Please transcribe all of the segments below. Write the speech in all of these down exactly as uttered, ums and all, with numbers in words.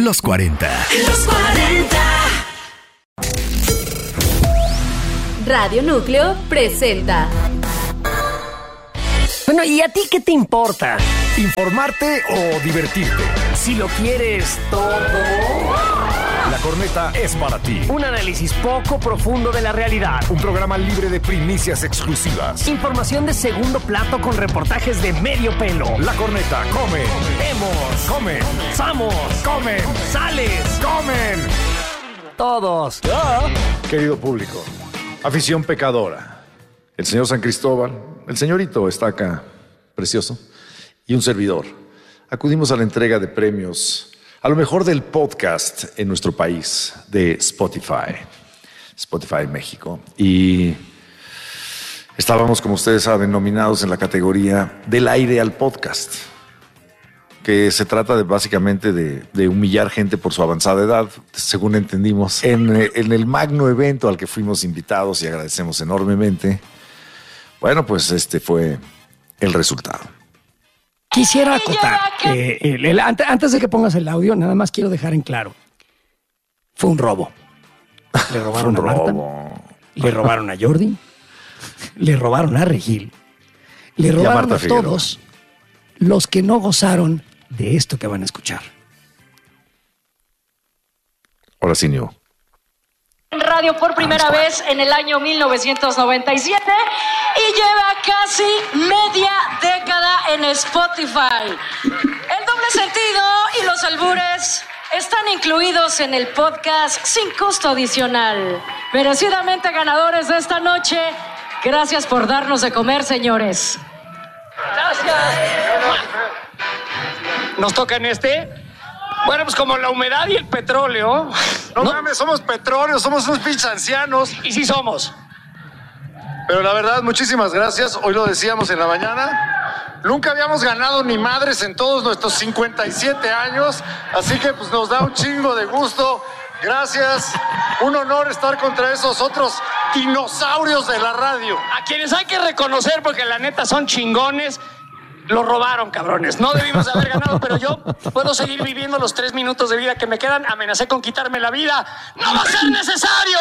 Los cuarenta. Los cuarenta. Radio Núcleo presenta. Bueno, ¿y a ti qué te importa? ¿Informarte o divertirte? Si lo quieres todo. La Corneta es para ti. Un análisis poco profundo de la realidad. Un programa libre de primicias exclusivas. Información de segundo plato con reportajes de medio pelo. La Corneta come. Vemos. Comen. Samos. Comen. Sales. Comen. Todos. Querido público, afición pecadora, el señor San Cristóbal, el señorito está acá, precioso, y un servidor. Acudimos a la entrega de premios a lo mejor del podcast en nuestro país, de Spotify, Spotify México. Y estábamos, como ustedes saben, nominados en la categoría del aire al podcast, que se trata de básicamente de, de humillar gente por su avanzada edad, según entendimos, en, en el magno evento al que fuimos invitados y agradecemos enormemente. Bueno, pues este fue el resultado. Quisiera acotar, eh, el, el, antes de que pongas el audio, nada más quiero dejar en claro. Fue un robo. Le robaron Fue un a Marta, robo. le robaron a Jordi, le robaron a Regil, le Y a robaron Marta a, Figueroa. todos los que no gozaron de esto que van a escuchar. Ahora sí, Nio. En radio por primera vez en el año mil novecientos noventa y siete y lleva casi media década en Spotify. El doble sentido y los albures están incluidos en el podcast sin costo adicional. Merecidamente ganadores de esta noche, gracias por darnos de comer, señores. Gracias. ¿Nos toca en este? Bueno, pues como la humedad y el petróleo. No, no mames, somos petróleo, somos unos pinches ancianos. Y sí somos. Pero la verdad, muchísimas gracias. Hoy lo decíamos en la mañana. Nunca habíamos ganado ni madres en todos nuestros cincuenta y siete años. Así que pues nos da un chingo de gusto. Gracias. Un honor estar contra esos otros dinosaurios de la radio. A quienes hay que reconocer porque la neta son chingones. Lo robaron, cabrones. No debimos haber ganado, pero yo puedo seguir viviendo los tres minutos de vida que me quedan. Amenacé con quitarme la vida. ¡No va a ser necesario!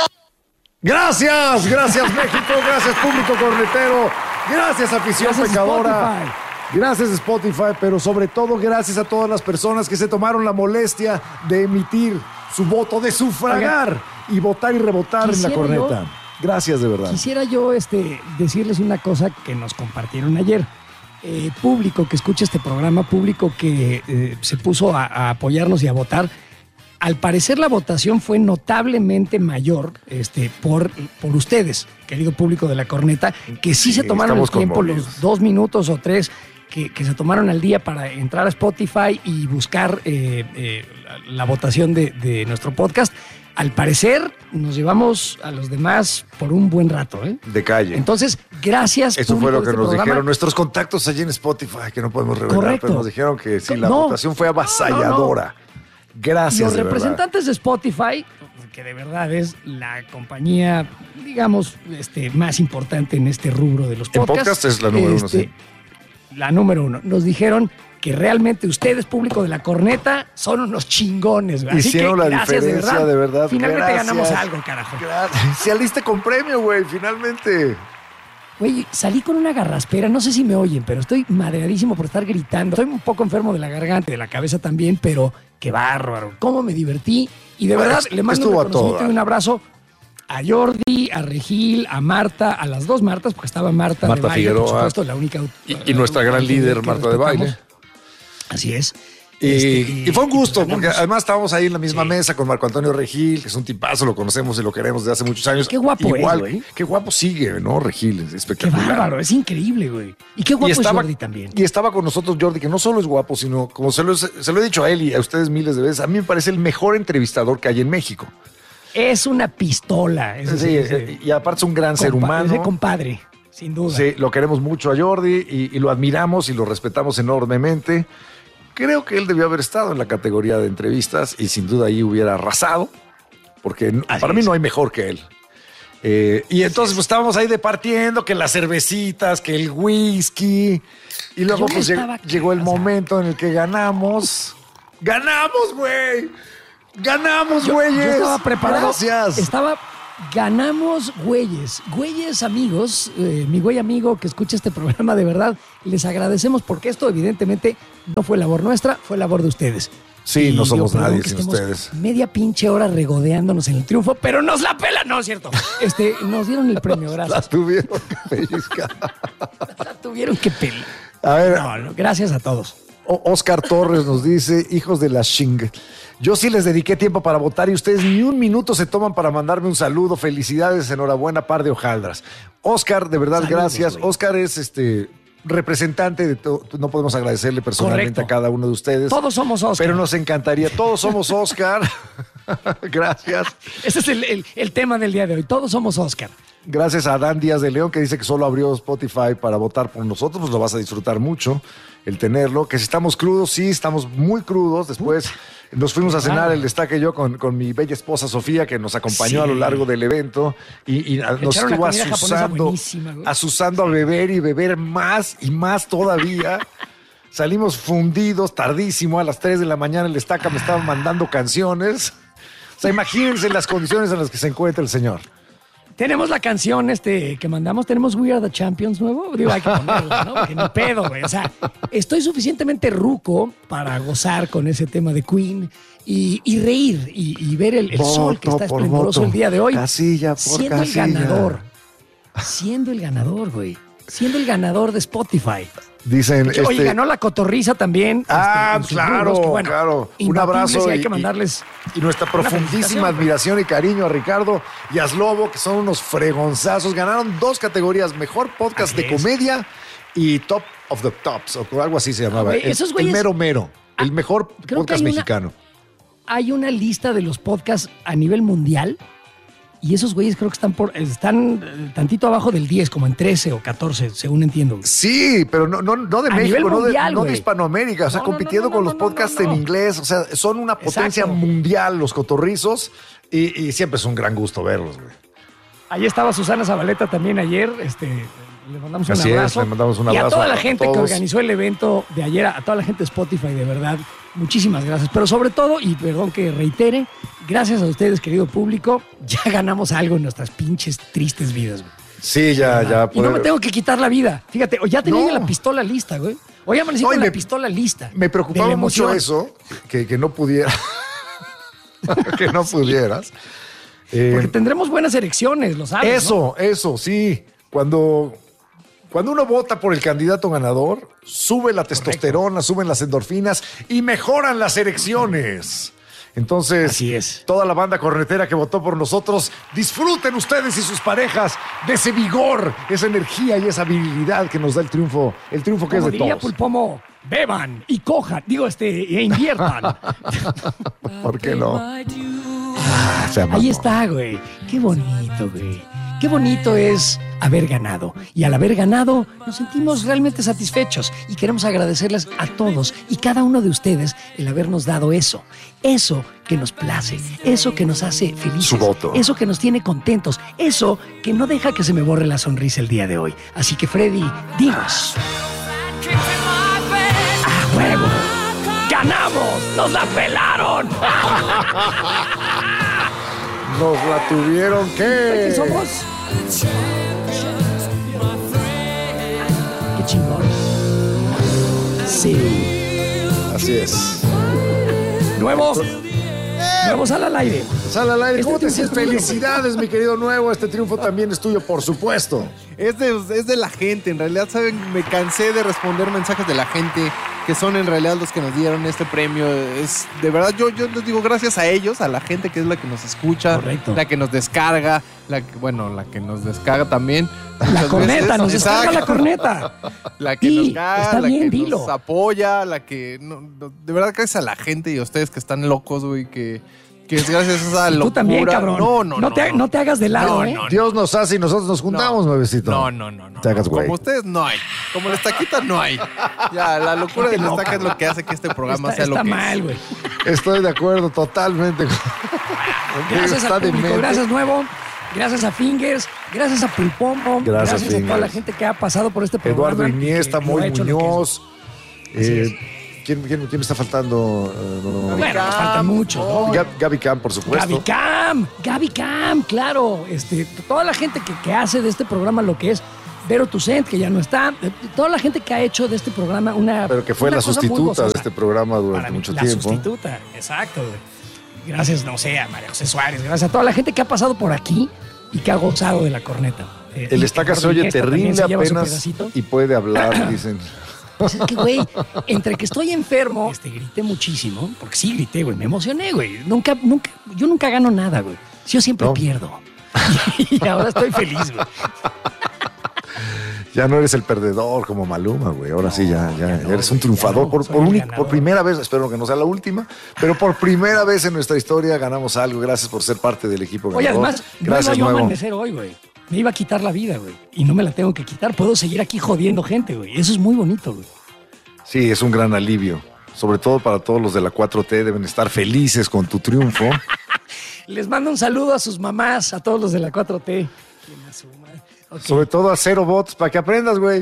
Gracias, gracias México, gracias público cornetero, gracias afición Gracias, pecadora, Spotify. gracias Spotify, pero sobre todo gracias a todas las personas que se tomaron la molestia de emitir su voto, de sufragar Oiga, y votar y rebotar en la quisiera corneta. yo- Gracias de verdad. Quisiera yo este, decirles una cosa que nos compartieron ayer. Eh, público que escucha este programa, público que eh, se puso a, a apoyarnos y a votar. Al parecer la votación fue notablemente mayor este, por, por ustedes, querido público de la corneta, que sí, Sí, se tomaron el estamos tiempo, conmovidos. los dos minutos o tres que, que se tomaron al día para entrar a Spotify y buscar eh, eh, la, la votación de, de nuestro podcast. Al parecer nos llevamos a los demás por un buen rato, ¿eh? De calle. Entonces, gracias. Eso fue público lo de que este nos programa. dijeron nuestros contactos allí en Spotify, que no podemos revelar, Correcto. pero nos dijeron que sí, la No. votación fue avasalladora. Gracias, Los de verdad. representantes de Spotify, que de verdad es la compañía, digamos, este, más importante en este rubro de los En podcasts. podcast es la número uno, sí. La número uno. Nos dijeron que realmente ustedes, público de la corneta, son unos chingones. güey. Así Hicieron que, la gracias, diferencia, de verdad. Finalmente Gracias. ganamos algo, carajo. Gracias. Se aliste con premio, güey, finalmente. Güey, salí con una garraspera, no sé si me oyen, pero estoy madreadísimo por estar gritando. Estoy un poco enfermo de la garganta, de la cabeza también, pero qué bárbaro. Cómo me divertí. Y de Bueno, verdad, le mando un estuvo a reconocimiento todo. y un abrazo a Jordi, a Regil, a Marta, a las dos Martas, porque estaba Marta, Marta de baile, Figueroa. por supuesto, la única. Y- y nuestra gran líder, que Marta de baile. respetamos. Así es. Y, Este, y fue un gusto, ganamos. porque además estábamos ahí en la misma Sí. mesa con Marco Antonio Regil, que es un tipazo, lo conocemos y lo queremos desde hace muchos años. Qué guapo es, Igual, güey. Qué guapo sigue, ¿no? Regil, es Qué espectacular. bárbaro, es increíble, güey. Y qué guapo y estaba, es Jordi también. Y estaba con nosotros Jordi, que no solo es guapo, sino, como se lo, se lo he dicho a él y a ustedes miles de veces, a mí me parece el mejor entrevistador que hay en México. Es una pistola. Es, Sí, es- eh, y aparte es un gran ser compa- humano. es de compadre, sin duda. Sí, lo queremos mucho a Jordi y, y lo admiramos y lo respetamos enormemente. Creo que él debió haber estado en la categoría de entrevistas y sin duda ahí hubiera arrasado, porque no- Así para mí es. no hay mejor que él. Eh, y entonces pues, estábamos ahí departiendo que las cervecitas, que el whisky. Y luego Yo pues lleg- estaba acá, llegó el o sea. momento en el que ganamos. ¡Ganamos, güey! ¡Ganamos, Yo, güeyes! yo estaba preparado. Gracias. Estaba. Ganamos, güeyes. Güeyes amigos, eh, mi güey amigo que escucha este programa, de verdad, les agradecemos porque esto evidentemente no fue labor nuestra, fue labor de ustedes. Sí, Y no yo somos perdón nadie que sin estemos ustedes. Media pinche hora regodeándonos en el triunfo, pero nos la pela, no es cierto. Este, nos dieron el premio, La gracias. tuvieron que pellizcar. La tuvieron que pelar. A ver, No, no, gracias a todos. O- Oscar Torres nos dice, hijos de la ching. Yo sí les dediqué tiempo para votar y ustedes ni un minuto se toman para mandarme un saludo. Felicidades, enhorabuena, par de hojaldras. Oscar, de verdad, Saludos, gracias. güey. Oscar es este representante de todo. No podemos agradecerle personalmente Correcto. a cada uno de ustedes. Todos somos Oscar. Pero nos encantaría. Todos somos Oscar. Gracias. Ese es el, el- el tema del día de hoy. Todos somos Oscar. Gracias a Dan Díaz de León, que dice que solo abrió Spotify para votar por nosotros. Pues lo vas a disfrutar mucho el tenerlo. Que si estamos crudos, sí, estamos muy crudos. Después nos fuimos a cenar, el Destaque y yo, con, con mi bella esposa Sofía, que nos acompañó Sí. a lo largo del evento. Y, y nos Echaron una estuvo comida japonesa asusando, buenísima, güey. asusando a beber y beber más y más todavía. Salimos fundidos, tardísimo, a las tres de la mañana el Destaca me estaba mandando canciones. O sea, imagínense las condiciones en las que se encuentra el señor. Tenemos la canción este, que mandamos, tenemos We Are the Champions nuevo. Digo, hay que ponerla, ¿no? Porque ni pedo, güey. O sea, estoy suficientemente ruco para gozar con ese tema de Queen y, y reír y, y ver el, el Voto sol que está por esplendoroso voto, el día de hoy. casilla por siendo casilla. el ganador. Siendo el ganador, güey. Siendo el ganador de Spotify. Dicen, Que, Oye, este, ganó la cotorriza también. Ah, este, en sus claro, rubros, que, bueno, claro. Un imbatibles abrazo y hay y- que y- mandarles. y nuestra una profundísima felicitación, admiración y cariño a Ricardo y a Slobo, que son unos fregonzazos. Ganaron dos categorías, Mejor Podcast Así de es. Comedia y Top of the Tops, o algo así se llamaba. güey, el, esos el güeyes- mero mero, el mejor creo que podcast hay una- mexicano. Hay una lista de los podcasts a nivel mundial y esos güeyes creo que están por están eh, tantito abajo del diez, como en trece o catorce, según entiendo. Sí, pero no, no, no de A México, nivel no, mundial, de, no de güey. Hispanoamérica, o sea, No, no, compitiendo no, no, con no, los no, no, podcasts no, no. en inglés, o sea, son una potencia Exacto. mundial los cotorrizos y, y siempre es un gran gusto verlos, güey. Ahí estaba Susana Zabaleta también ayer, este, le mandamos un Así es, abrazo. le mandamos un Y a abrazo toda la a gente que todos. organizó el evento de ayer, a toda la gente de Spotify, de verdad, muchísimas gracias. Pero sobre todo, y perdón que reitere, gracias a ustedes, querido público, ya ganamos algo en nuestras pinches tristes vidas, güey. Sí, ya, ya. Y no me poder- tengo que quitar la vida. Fíjate, o ya tenía No. yo la pistola lista, güey. O ya amanecí No, y con me- la pistola lista. Me de preocupaba la mucho emoción. eso, que, que no pudiera. que no pudieras. Eh, Porque tendremos buenas elecciones, lo sabes. ¿no? eso, eso, sí. Cuando, cuando uno vota por el candidato ganador, sube la testosterona, suben las endorfinas y mejoran las erecciones. Entonces, Así es. toda la banda cornetera que votó por nosotros, disfruten ustedes y sus parejas de ese vigor, esa energía y esa virilidad que nos da el triunfo, el triunfo que Como es de diría todos. Pulpomo, beban y cojan, digo, este, e inviertan. ¿Por qué no? Ah, se amó. Ahí está, güey. Qué bonito, güey. Qué bonito es haber ganado. Y al haber ganado, nos sentimos realmente satisfechos. Y queremos agradecerles a todos y cada uno de ustedes el habernos dado eso. Eso que nos place. Eso que nos hace felices. Su voto. Eso que nos tiene contentos. Eso que no deja que se me borre la sonrisa el día de hoy. Así que, Freddy, dinos. ¡A huevo! ¡Ganamos! ¡Nos la pelaron! Nos la tuvieron que. ¿Qué somos? ¡Qué chingón! Sí. Así es. Nuevo. Nuevo sal al aire. Sal al aire. Este ¿Cómo te triunfo sientes? es tuyo. Felicidades, mi querido Nuevo. Este triunfo también es tuyo, por supuesto. Es de, es de la gente, en realidad, ¿saben? Me cansé de responder mensajes de la gente que son en realidad los que nos dieron este premio. Es de verdad, yo, yo les digo gracias a ellos, a la gente que es la que nos escucha, Correcto. la que nos descarga, la que, bueno, la que nos descarga también. La muchas corneta, veces. nos descarga la Exacto. corneta. La que Sí, nos caga, está la bien, que dilo. nos apoya, la que... no, no, de verdad, gracias a la gente y a ustedes que están locos, güey, que, que es gracias a esa Y locura. tú también, cabrón. No, no, no. Te, no te hagas de lado, No, ¿eh? no, Dios nos hace y nosotros nos juntamos, nuevecito. No, no, no, no. Te hagas no. güey. Como ustedes no hay. Como la estaquita no hay. Ya, la locura de la estaca es lo que hace que este programa Está, sea lo está que mal, es. güey. Estoy de acuerdo totalmente. con- Gracias Está al público, demente. gracias Nuevo, gracias a Fingers, gracias a Pulpompo, Gracias, gracias, a toda la Fingers. gente que ha pasado por este programa. Eduardo que- Iniesta, que lo ha Moy hecho lo que es. Muñoz. Así eh, es. ¿quién, quién, quién me está faltando? Uh, no, no, no. Bueno, nos faltan muchos, ¿no? Gab, Gaby Cam, por supuesto. Gaby Cam, Gaby Cam, claro. Este, toda la gente que, que hace de este programa lo que es Vero Tucent, que ya no está. Toda la gente que ha hecho de este programa una. Pero que fue una la sustituta de este programa durante Para mí, mucho la tiempo. La sustituta, exacto, güey. Gracias, no sé, a María José Suárez, gracias a toda la gente que ha pasado por aquí y que ha gozado de la corneta. Eh, El estaca se oye terrible apenas y puede hablar, dicen. Pues es que, güey, entre que estoy enfermo, este, grité muchísimo, porque sí grité, güey, me emocioné, güey. Nunca, nunca, yo nunca gano nada, güey. Yo siempre ¿No? pierdo. Y ahora estoy feliz, güey. Ya no eres el perdedor como Maluma, güey. Ahora no, sí, ya, ya, ya, no, ya eres un triunfador. No, por, por, un, por primera vez, espero que no sea la última, pero por primera vez en nuestra historia ganamos algo. Gracias por ser parte del equipo ganador. Oye, además, gracias, no iba yo a nuevo. amanecer hoy, güey. Me iba a quitar la vida, güey. Y no me la tengo que quitar. Puedo seguir aquí jodiendo gente, güey. Eso es muy bonito, güey. Sí, es un gran alivio. Sobre todo para todos los de la cuatro T. Deben estar felices con tu triunfo. Les mando un saludo a sus mamás, a todos los de la cuatro T. Okay. Sobre todo a Cero Bots, para que aprendas, güey.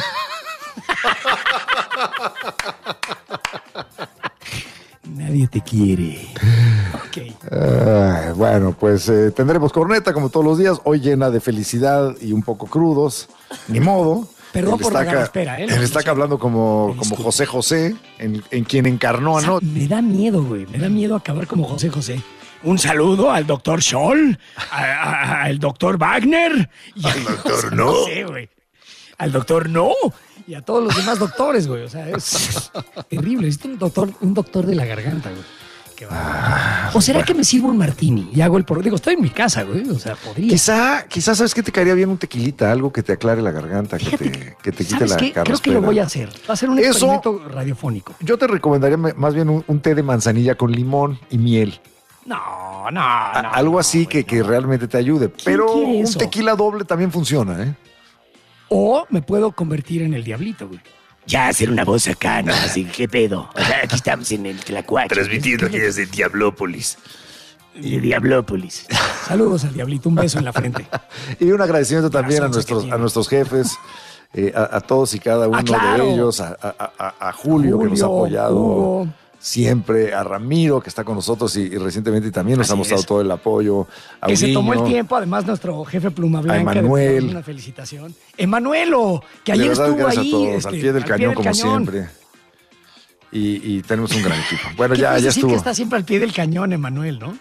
Nadie te quiere. Okay. Uh, bueno, pues eh, tendremos corneta como todos los días. Hoy llena de felicidad y un poco crudos. Ni modo. Perdón por la espera, ¿eh? Él está acá hablando como, como José José, en, en quien encarnó o sea, anoche. Me da miedo, güey. Me da miedo acabar como José José. Un saludo al doctor Scholl, al doctor Wagner. Y al doctor No. No sé, güey. Al doctor No. Y a todos los demás doctores, güey. O sea, es terrible. Necesito un doctor, un doctor de la garganta, güey. Qué ah, ¿O será bueno. que me sirvo un martini y hago el por... Digo, estoy en mi casa, güey. O sea, podría. Quizá, quizá, ¿sabes qué te caería bien? Un tequilita, algo que te aclare la garganta, que te, que te quite la carraspera. Creo que lo voy a hacer. Va a ser un Eso, experimento radiofónico. Yo te recomendaría más bien un, un té de manzanilla con limón y miel. No, no, no. Algo así no, que, no. que realmente te ayude. Pero un eso? tequila doble también funciona, ¿eh? O me puedo convertir en el diablito, güey. Ya hacer una voz acá, ¿no? Así, ¿qué pedo? O sea, aquí estamos en el Tlacuache. Transmitiendo aquí desde Diablópolis. De Diablópolis. Saludos al diablito, un beso en la frente. Y un agradecimiento también a nuestros, a nuestros jefes, eh, a, a todos y cada uno ah, claro. de ellos, a, a, a, a Julio, Julio, que nos ha apoyado. Hugo. Siempre, a Ramiro, que está con nosotros y, y recientemente también nos Así ha mostrado es. todo el apoyo. A que Uriño, se tomó el tiempo, además, nuestro jefe Pluma Blanca. A Emanuel. Una felicitación. Emanuelo, que ayer verdad, estuvo ahí. A todos, este, al pie del al cañón, pie del como cañón. siempre. Y, y tenemos un gran equipo. Bueno, ¿Qué ya, ya decir estuvo. Que está siempre al pie del cañón, Emanuel, ¿no?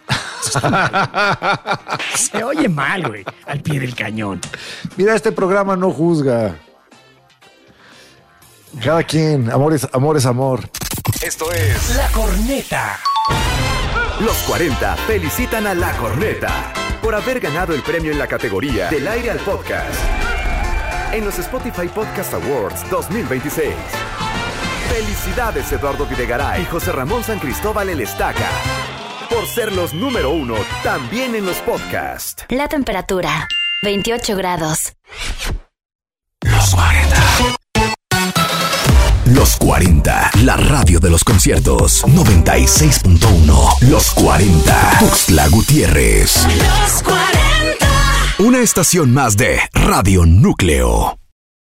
Se oye mal, güey. Al pie del cañón. Mira, este programa no juzga. Cada quien, amor es amor. Es amor. Esto es La Corneta. Los cuarenta felicitan a La Corneta por haber ganado el premio en la categoría Del Aire al Podcast en los Spotify Podcast Awards dos mil veintiséis. Felicidades Eduardo Videgaray y José Ramón San Cristóbal el Estaca por ser los número uno también en los podcasts. La temperatura, veintiocho grados. Los cuarenta. Los cuarenta, la radio de los conciertos. noventa y seis punto uno. Los cuarenta. Tuxtla Gutiérrez. Los cuarenta. Una estación más de Radio Núcleo.